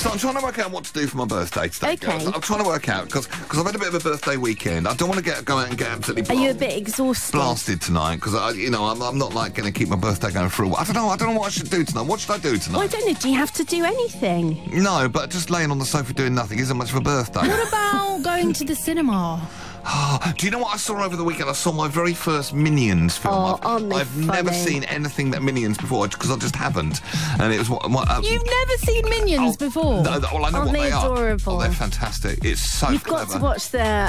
So I'm trying to work out what to do for my birthday today. Okay. Girls. I'm trying to work out, because I've had a bit of a birthday weekend. I don't want to go out and get absolutely Are you a bit exhausted? blasted tonight, because I'm not like going to keep my birthday going through. I don't know what I should do tonight. What should I do tonight? Well, I don't know. Do you have to do anything? No, but just laying on the sofa doing nothing isn't much of a birthday. What about going to the cinema? Do you know what I saw over the weekend? I saw my very first Minions film. Oh, aren't they I've never funny? seen anything that Minions before, because I just haven't. And it was You've never seen Minions before? No, well, I know Aren't what they they are. adorable? Oh, they're fantastic. It's so You've clever. got to watch their.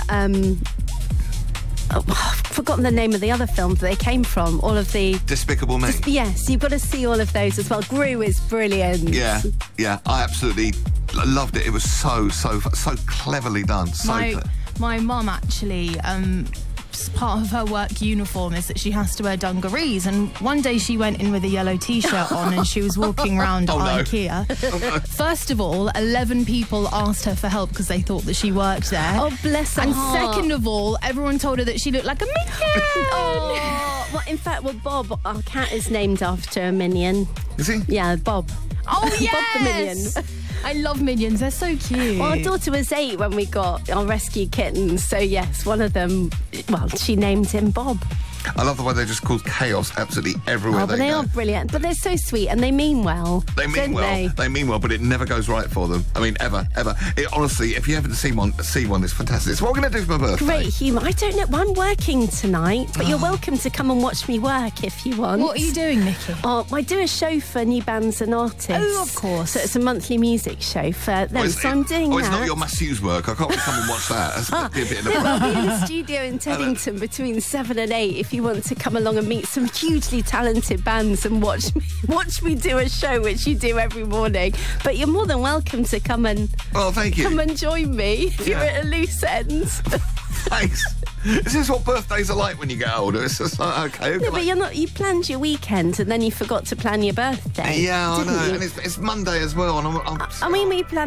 I've forgotten the name of the other films they came from. All of the. Despicable Me. Yes, you've got to see all of those as well. Gru is brilliant. Yeah, I absolutely loved it. It was so cleverly done. My mum actually, part of her work uniform is that she has to wear dungarees, and one day she went in with a yellow t-shirt on and she was walking around IKEA. First of all, 11 people asked her for help because they thought that she worked there. Oh, bless her And heart. second of all, everyone told her that she looked like a minion. Oh, well, in fact, Bob, our cat, is named after a minion. Is he? Yeah, Bob. Oh, yes! Bob the Minion. I love Minions. They're so cute. Well, our daughter was 8 when we got our rescue kittens, so yes, one of them, well, she named him Bob. I love the way they just cause chaos absolutely everywhere Oh, but they they go. are brilliant. But they're so sweet and they mean well. They mean don't well. They mean well, but it never goes right for them. I mean, ever. It, honestly, if you haven't seen one, it's fantastic. So what are we going to do for my birthday? Great humour. I don't know. I'm working tonight, but you're welcome to come and watch me work if you want. What are you doing, Nikki? Oh, I do a show for new bands and artists. Oh, of course. So it's a monthly music show for them. So I'm doing Oh, that. it's not your Masseu's work. I can't really come and watch that. That's a bit in the I'll be in the studio in Teddington between 7 and 8 if you want to come along and meet some hugely talented bands and watch me do a show, which you do every morning. But you're more than welcome to come and thank you. come and join me if you're at a loose end. Thanks. This is what birthdays are like when you get older. It's just like, okay. No, but you're not. You planned your weekend and then you forgot to plan your birthday. Yeah, I didn't know. you? And it's Monday as well. And I mean, we planned